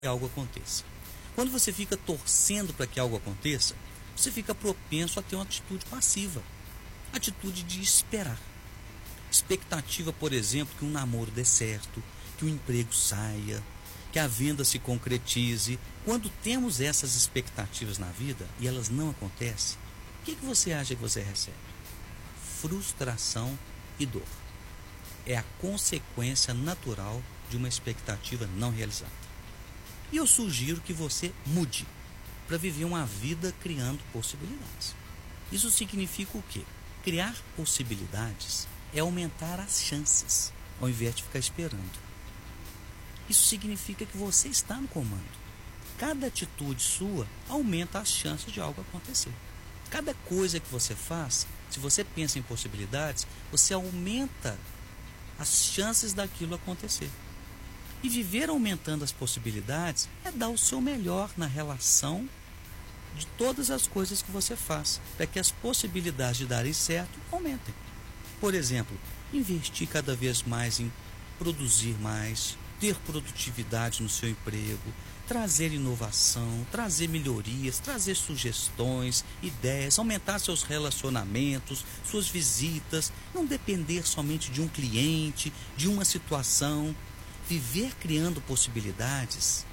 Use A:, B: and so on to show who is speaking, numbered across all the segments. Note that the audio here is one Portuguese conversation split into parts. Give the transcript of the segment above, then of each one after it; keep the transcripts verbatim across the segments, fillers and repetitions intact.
A: que algo aconteça. Quando você fica torcendo para que algo aconteça, você fica propenso a ter uma atitude passiva, atitude de esperar. Expectativa, por exemplo, que um namoro dê certo, que o emprego saia, que a venda se concretize. Quando temos essas expectativas na vida e elas não acontecem, o que, que você acha que você recebe? Frustração e dor. É a consequência natural de uma expectativa não realizada. E eu sugiro que você mude para viver uma vida criando possibilidades. Isso significa o quê? Criar possibilidades é aumentar as chances, ao invés de ficar esperando. Isso significa que você está no comando. Cada atitude sua aumenta as chances de algo acontecer. Cada coisa que você faz, se você pensa em possibilidades, você aumenta as chances daquilo acontecer. E viver aumentando as possibilidades é dar o seu melhor na relação de todas as coisas que você faz, para que as possibilidades de darem certo aumentem. Por exemplo, investir cada vez mais em produzir mais, ter produtividade no seu emprego, trazer inovação, trazer melhorias, trazer sugestões, ideias, aumentar seus relacionamentos, suas visitas, não depender somente de um cliente, de uma situação. Viver criando possibilidades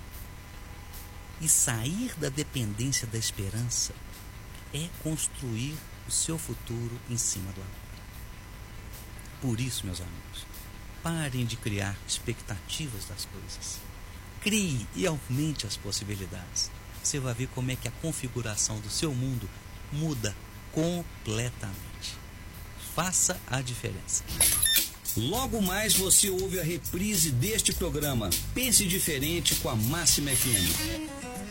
A: e sair da dependência da esperança é construir o seu futuro em cima do agora. Por isso, meus amigos, parem de criar expectativas das coisas. Crie e aumente as possibilidades. Você vai ver como é que a configuração do seu mundo muda completamente. Faça a diferença. Logo mais você ouve a reprise deste programa Pense Diferente com a Máxima F M.